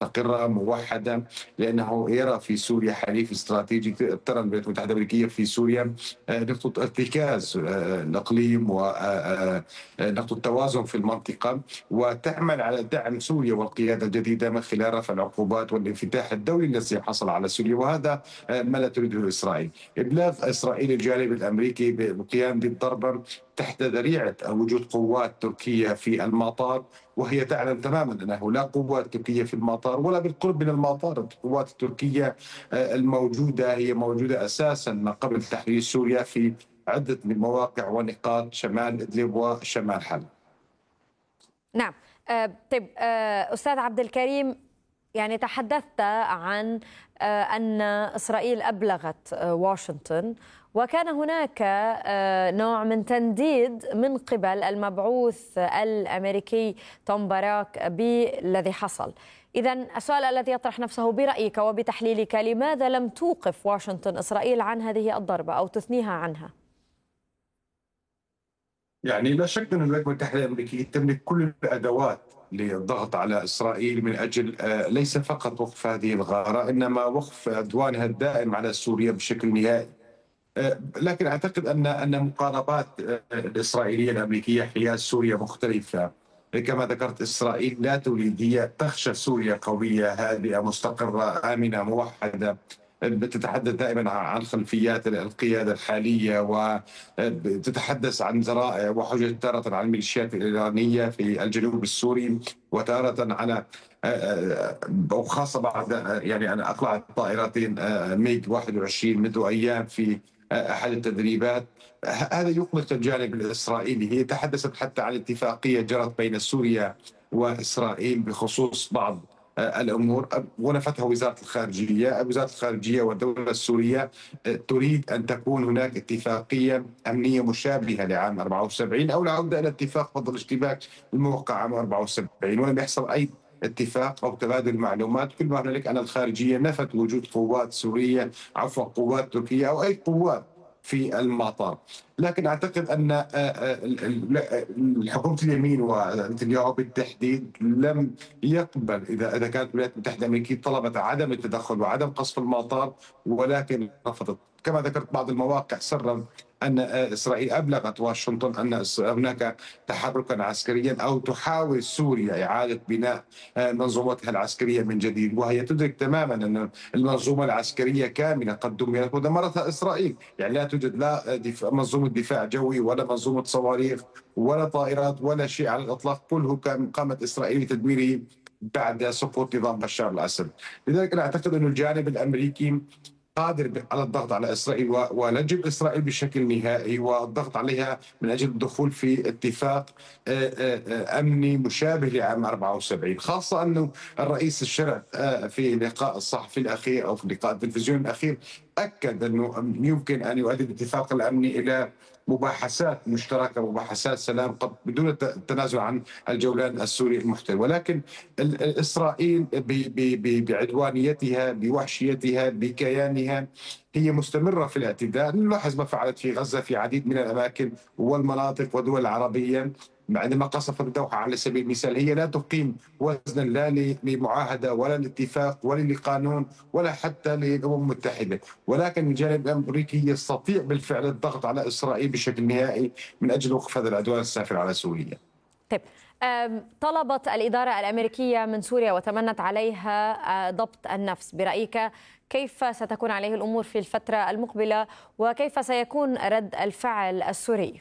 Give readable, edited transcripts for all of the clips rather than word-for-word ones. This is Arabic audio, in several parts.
مستقرة موحدة، لأنه يرى في سوريا حليف استراتيجي. ترى الولايات المتحدة الأمريكية في سوريا نقطة ارتكاز الإقليم ونقطة توازن في المنطقة، وتعمل على دعم سوريا والقيادة الجديدة من خلال رفع العقوبات والانفتاح الدولي الذي حصل على سوريا، وهذا ما لا تريده إسرائيل. إبلاغ إسرائيل الجانب الأمريكي بالقيام بالضربة تحت ذريعة وجود قوات تركية في المطار، وهي تعلم تماما أنه لا قوات تركية في المطار ولا بالقرب من المطار. القوات التركية الموجودة هي موجودة أساسا ما قبل تحرير سوريا في عدة من مواقع ونقاط شمال إدلب وشمال حلب. نعم. طيب، أستاذ عبد الكريم، يعني تحدثت عن أن إسرائيل أبلغت واشنطن، وكان هناك نوع من تنديد من قبل المبعوث الأمريكي توم باراك بالذي حصل. إذن السؤال الذي يطرح نفسه برأيك وبتحليلك، لماذا لم توقف واشنطن إسرائيل عن هذه الضربة أو تثنيها عنها؟ يعني لا شك أن الولايات المتحدة الأمريكية تملك كل الأدوات للضغط على إسرائيل من أجل ليس فقط وقف هذه الغارة، إنما وقف عدوانها الدائم على سوريا بشكل نهائي. لكن أعتقد أن مقاربات الإسرائيلية الأمريكية حيال سوريا مختلفة. كما ذكرت، إسرائيل لا تريد، هي تخشى سوريا قوية هادئة مستقرة آمنة موحدة. بتتحدث دائما عن خلفيات القيادة الحالية، وتتحدث عن ذرائع وحجج تارة عن الميليشيات الإيرانية في الجنوب السوري، وتارة على وخاصة بعد يعني أن أقلعت طائرتين ميج 21 منذ أيام في أحد التدريبات. هذا يقلق الجانب الإسرائيلي. هي تحدثت حتى عن اتفاقية جرت بين سوريا وإسرائيل بخصوص بعض الأمور، ونفتها وزارة الخارجية والدولة السورية تريد أن تكون هناك اتفاقية أمنية مشابهة لعام 74 أو العودة إلى اتفاق فض الاشتباك الموقع عام 74، ولم يحصل أي اتفاق أو تبادل معلومات. كل ما هنالك أن الخارجية نفت وجود قوات سورية، عفوا قوات تركية أو أي قوات في المطار. لكن أعتقد أن حكومة اليمين ونتنياهو بالتحديد لم يقبل إذا كانت الولايات المتحدة الأمريكية طلبت عدم التدخل وعدم قصف المطار، ولكن رفضت. كما ذكرت بعض المواقع سرا أن إسرائيل أبلغت واشنطن أن هناك تحركا عسكريا أو تحاول سوريا إعادة بناء منظومتها العسكرية من جديد، وهي تدرك تماما أن المنظومة العسكرية كاملة قد دمرت ودمرتها إسرائيل. يعني لا توجد لا منظومة دفاع جوي ولا منظومة صواريخ ولا طائرات ولا شيء على الإطلاق، كله قامت إسرائيل بتدميره بعد سقوط نظام بشار الأسد. لذلك أنا أعتقد أن الجانب الأمريكي قادر على الضغط على إسرائيل ولجم إسرائيل بشكل نهائي والضغط عليها من أجل الدخول في اتفاق أمني مشابه لعام 74، خاصة أنه الرئيس الشرع في لقاء الصحفي الأخير أو في لقاء التلفزيون الأخير أكد أنه يمكن أن يؤدي الاتفاق الأمني إلى مباحثات مشتركة، مباحثات سلام بدون التنازل عن الجولان السوري المحتل. ولكن إسرائيل بعدوانيتها، بوحشيتها، بكيانها، هي مستمرة في الاعتداء. نلاحظ ما فعلت في غزة في عديد من الأماكن والمناطق والدول العربية. عندما قصفت الدوحة على سبيل المثال، هي لا تقيم وزنا لا لمعاهدة ولا لاتفاق ولا لقانون ولا حتى للأمم المتحدة، ولكن الجانب الأمريكي يستطيع بالفعل الضغط على إسرائيل بشكل نهائي من أجل وقف هذا العدوان السافر على سوريا. طيب، طلبت الإدارة الأمريكية من سوريا وتمنت عليها ضبط النفس. برأيك كيف ستكون عليه الأمور في الفترة المقبلة، وكيف سيكون رد الفعل السوري؟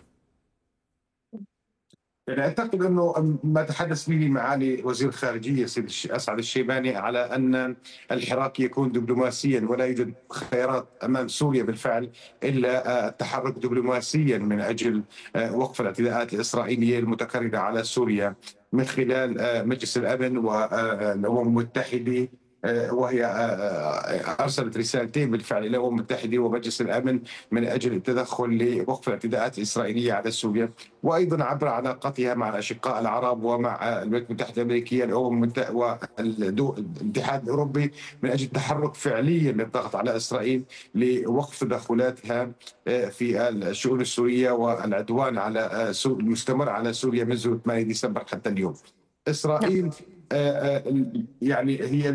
يعني أعتقد أنه ما تحدث به معالي وزير الخارجية سيد أسعد الشيباني على أن الحراك يكون دبلوماسيا، ولا يوجد خيارات أمام سوريا بالفعل إلا التحرك دبلوماسيا من أجل وقف الاعتداءات الإسرائيلية المتكررة على سوريا من خلال مجلس الأمن والأمم المتحدة. وهي أرسلت رسالتين بالفعل إلى الأمم المتحدة ومجلس الأمن من أجل التدخل لوقف الاعتداءات الإسرائيلية على سوريا، وأيضا عبر علاقتها مع الأشقاء العرب ومع الولايات المتحدة الأمريكية والاتحاد الأوروبي من أجل التحرك فعليا للضغط على إسرائيل لوقف تدخلاتها في الشؤون السورية والعدوان على المستمر على سوريا منذ 8 ديسمبر حتى اليوم. إسرائيل يعني هي